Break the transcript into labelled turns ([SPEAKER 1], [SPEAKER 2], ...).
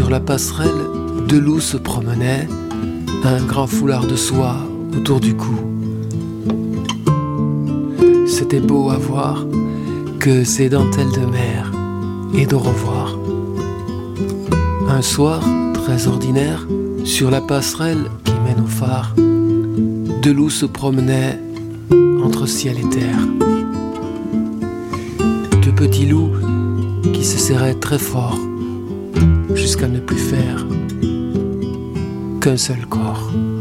[SPEAKER 1] Sur la passerelle, deux loups se promenaient, un grand foulard de soie autour du cou. C'était beau à voir que ces dentelles de mer et d'au revoir. Un soir, très ordinaire, sur la passerelle qui mène au phare, deux loups se promenaient entre ciel et terre. Deux petits loups qui se serraient très fort jusqu'à ne plus faire qu'un seul corps.